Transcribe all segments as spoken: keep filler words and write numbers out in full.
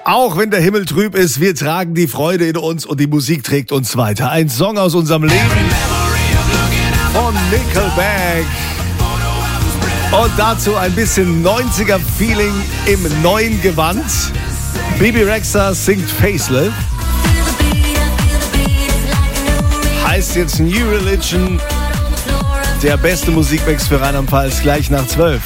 Auch wenn der Himmel trüb ist, wir tragen die Freude in uns und die Musik trägt uns weiter. Ein Song aus unserem Leben von Nickelback. Und dazu ein bisschen neunziger-Feeling im neuen Gewand. Bebe Rexha singt Facelift. Heißt jetzt New Religion. Der beste Musikmix für Rheinland-Pfalz gleich nach zwölf.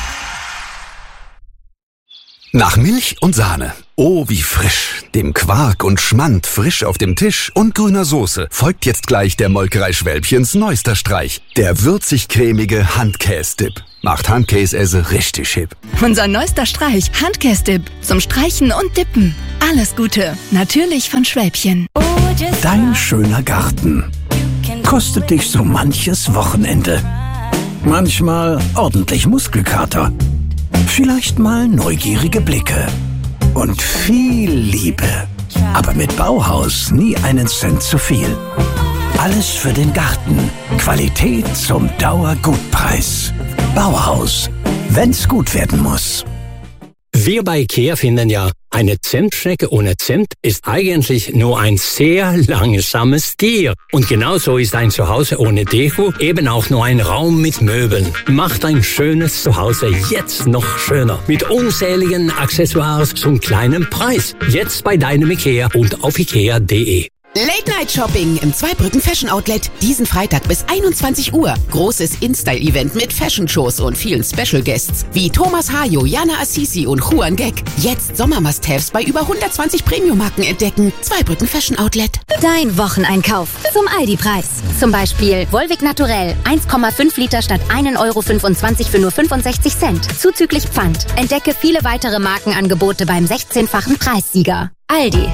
Nach Milch und Sahne. Oh, wie frisch. Dem Quark und Schmand frisch auf dem Tisch und grüner Soße folgt jetzt gleich der Molkerei Schwälbchens neuester Streich. Der würzig-cremige Handkäse-Dip. Macht Handkäse richtig hip. Unser neuester Streich, Handkäse-Dip. Zum Streichen und Dippen. Alles Gute. Natürlich von Schwälbchen. Dein schöner Garten kostet dich so manches Wochenende. Manchmal ordentlich Muskelkater. Vielleicht mal neugierige Blicke und viel Liebe. Aber mit Bauhaus nie einen Cent zu viel. Alles für den Garten. Qualität zum Dauergutpreis. Bauhaus. Wenn's gut werden muss. Wir bei IKEA finden ja, eine Zimtschnecke ohne Zimt ist eigentlich nur ein sehr langsames Tier. Und genauso ist ein Zuhause ohne Deko eben auch nur ein Raum mit Möbeln. Macht ein schönes Zuhause jetzt noch schöner. Mit unzähligen Accessoires zum kleinen Preis. Jetzt bei deinem IKEA und auf ikea punkt de. Late-Night-Shopping im Zweibrücken Fashion Outlet. Diesen Freitag bis einundzwanzig Uhr. Großes InStyle-Event mit Fashion-Shows und vielen Special-Guests wie Thomas Hayo, Jana Assisi und Juan Gek. Jetzt Sommer-Must-Haves bei über hundertzwanzig Premium-Marken entdecken. Zweibrücken Fashion Outlet. Dein Wocheneinkauf zum Aldi-Preis. Zum Beispiel Volvic Naturell eins Komma fünf Liter statt ein Euro fünfundzwanzig für nur fünfundsechzig Cent. Zuzüglich Pfand. Entdecke viele weitere Markenangebote beim sechzehnfachen Preissieger. Aldi.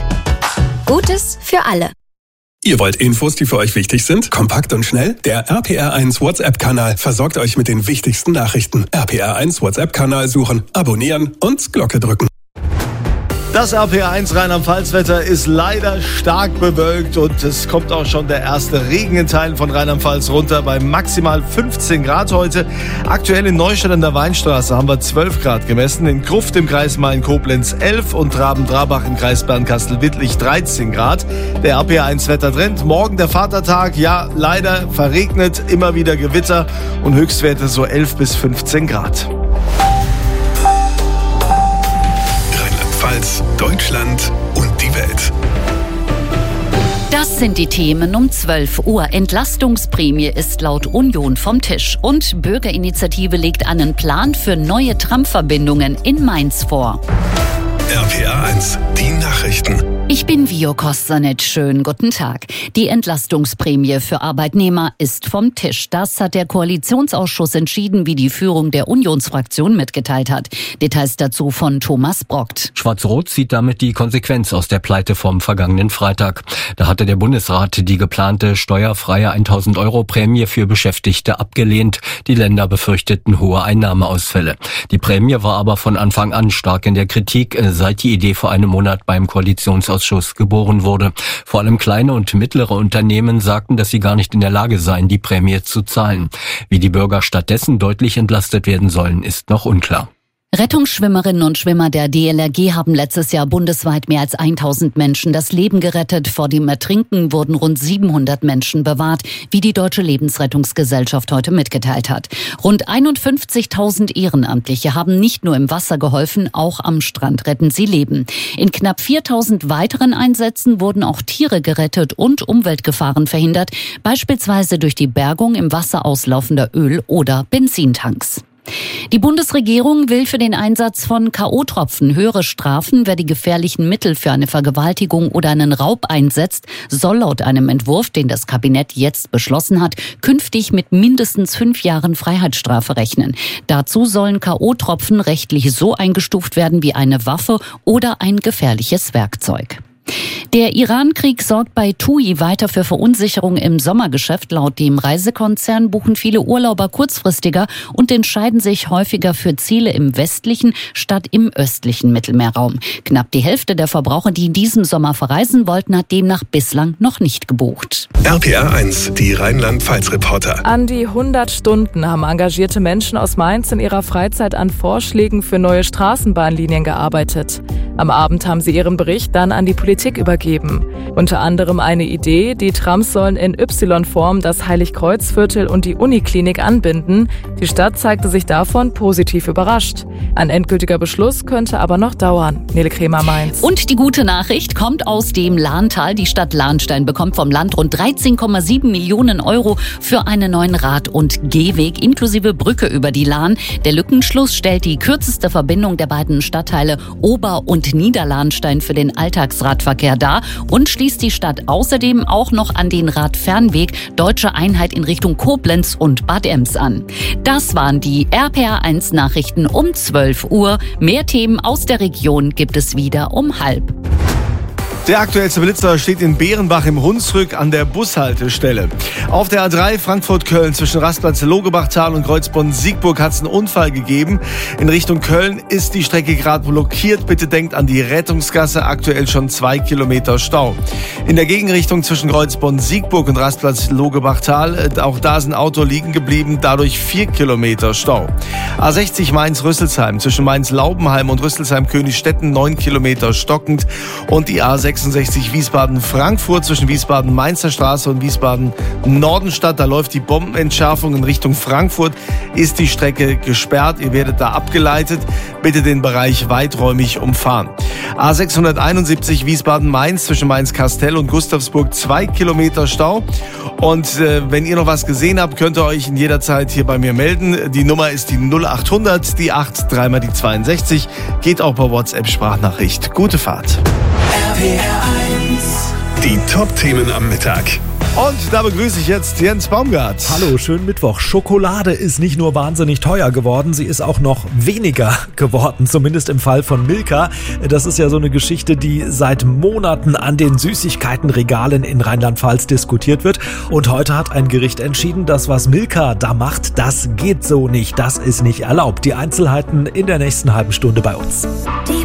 Gutes für alle. Ihr wollt Infos, die für euch wichtig sind? Kompakt und schnell? Der R P R eins WhatsApp-Kanal versorgt euch mit den wichtigsten Nachrichten. R P R eins WhatsApp-Kanal suchen, abonnieren und Glocke drücken. Das R P R eins Rheinland-Pfalz-Wetter ist leider stark bewölkt und es kommt auch schon der erste Regen in Teilen von Rheinland-Pfalz runter bei maximal fünfzehn Grad heute. Aktuell in Neustadt an der Weinstraße haben wir zwölf Grad gemessen, in Gruft im Kreis Main-Koblenz elf und Traben-Trabach im Kreis Bernkastel-Wittlich dreizehn Grad. Der R P R eins Wettertrend, morgen der Vatertag, ja leider verregnet, immer wieder Gewitter und Höchstwerte so elf bis fünfzehn Grad. Deutschland und die Welt. Das sind die Themen um zwölf Uhr. Entlastungsprämie ist laut Union vom Tisch. Und Bürgerinitiative legt einen Plan für neue Tramverbindungen in Mainz vor. R P R eins, die Nachrichten. Ich bin Vio Kostanic. Schönen guten Tag. Die Entlastungsprämie für Arbeitnehmer ist vom Tisch. Das hat der Koalitionsausschuss entschieden, wie die Führung der Unionsfraktion mitgeteilt hat. Details dazu von Thomas Brockt. Schwarz-Rot zieht damit die Konsequenz aus der Pleite vom vergangenen Freitag. Da hatte der Bundesrat die geplante steuerfreie tausend Euro Prämie für Beschäftigte abgelehnt. Die Länder befürchteten hohe Einnahmeausfälle. Die Prämie war aber von Anfang an stark in der Kritik, seit die Idee vor einem Monat beim Koalitionsausschuss geboren wurde. Vor allem kleine und mittlere Unternehmen sagten, dass sie gar nicht in der Lage seien, die Prämie zu zahlen. Wie die Bürger stattdessen deutlich entlastet werden sollen, ist noch unklar. Rettungsschwimmerinnen und Schwimmer der D L R G haben letztes Jahr bundesweit mehr als tausend Menschen das Leben gerettet. Vor dem Ertrinken wurden rund siebenhundert Menschen bewahrt, wie die Deutsche Lebensrettungsgesellschaft heute mitgeteilt hat. Rund einundfünfzigtausend Ehrenamtliche haben nicht nur im Wasser geholfen, auch am Strand retten sie Leben. In knapp viertausend weiteren Einsätzen wurden auch Tiere gerettet und Umweltgefahren verhindert, beispielsweise durch die Bergung im Wasser auslaufender Öl- oder Benzintanks. Die Bundesregierung will für den Einsatz von K O-Tropfen höhere Strafen. Wer die gefährlichen Mittel für eine Vergewaltigung oder einen Raub einsetzt, soll laut einem Entwurf, den das Kabinett jetzt beschlossen hat, künftig mit mindestens fünf Jahren Freiheitsstrafe rechnen. Dazu sollen K O-Tropfen rechtlich so eingestuft werden wie eine Waffe oder ein gefährliches Werkzeug. Der Iran-Krieg sorgt bei TUI weiter für Verunsicherung im Sommergeschäft. Laut dem Reisekonzern buchen viele Urlauber kurzfristiger und entscheiden sich häufiger für Ziele im westlichen statt im östlichen Mittelmeerraum. Knapp die Hälfte der Verbraucher, die in diesem Sommer verreisen wollten, hat demnach bislang noch nicht gebucht. R P R eins, die Rheinland-Pfalz-Reporter. An die hundert Stunden haben engagierte Menschen aus Mainz in ihrer Freizeit an Vorschlägen für neue Straßenbahnlinien gearbeitet. Am Abend haben sie ihren Bericht dann an die Politik übergeben. Unter anderem eine Idee, die Trams sollen in Y-Form das Heiligkreuzviertel und die Uniklinik anbinden. Die Stadt zeigte sich davon positiv überrascht. Ein endgültiger Beschluss könnte aber noch dauern. Nele Kremer Mainz. Und die gute Nachricht kommt aus dem Lahntal. Die Stadt Lahnstein bekommt vom Land rund dreizehn Komma sieben Millionen Euro für einen neuen Rad- und Gehweg inklusive Brücke über die Lahn. Der Lückenschluss stellt die kürzeste Verbindung der beiden Stadtteile Ober- und Niederlahnstein für den Alltagsradverkehr dar und schließt die Stadt außerdem auch noch an den Radfernweg Deutsche Einheit in Richtung Koblenz und Bad Ems an. Das waren die R P R eins Nachrichten um zwölf Uhr. Mehr Themen aus der Region gibt es wieder um halb. Der aktuellste Blitzer steht in Bärenbach im Hunsrück an der Bushaltestelle. Auf der A drei Frankfurt-Köln zwischen Rastplatz Logebachtal und Kreuzbronn-Siegburg hat es einen Unfall gegeben. In Richtung Köln ist die Strecke gerade blockiert. Bitte denkt an die Rettungsgasse, aktuell schon zwei Kilometer Stau. In der Gegenrichtung zwischen Kreuzbronn-Siegburg und Rastplatz Logebachtal, auch da ist ein Auto liegen geblieben, dadurch vier Kilometer Stau. A sechzig Mainz-Rüsselsheim zwischen Mainz-Laubenheim und Rüsselsheim-Königstetten neun Kilometer stockend und die A sechsundsechzig Wiesbaden-Frankfurt zwischen Wiesbaden-Mainzer Straße und Wiesbaden-Nordenstadt. Da läuft die Bombenentschärfung in Richtung Frankfurt, ist die Strecke gesperrt. Ihr werdet da abgeleitet. Bitte den Bereich weiträumig umfahren. A sechshunderteinundsiebzig Wiesbaden-Mainz zwischen Mainz-Kastel und Gustavsburg zwei Kilometer Stau. Und äh, wenn ihr noch was gesehen habt, könnt ihr euch in jeder Zeit hier bei mir melden. Die Nummer ist die null achthundert, die acht, dreimal die zweiundsechzig. Geht auch per WhatsApp-Sprachnachricht. Gute Fahrt. R P R eins. Die Top-Themen am Mittag. Und da begrüße ich jetzt Jens Baumgart. Hallo, schönen Mittwoch. Schokolade ist nicht nur wahnsinnig teuer geworden, sie ist auch noch weniger geworden, zumindest im Fall von Milka. Das ist ja so eine Geschichte, die seit Monaten an den Süßigkeitenregalen in Rheinland-Pfalz diskutiert wird. Und heute hat ein Gericht entschieden, dass was Milka da macht, das geht so nicht, das ist nicht erlaubt. Die Einzelheiten in der nächsten halben Stunde bei uns.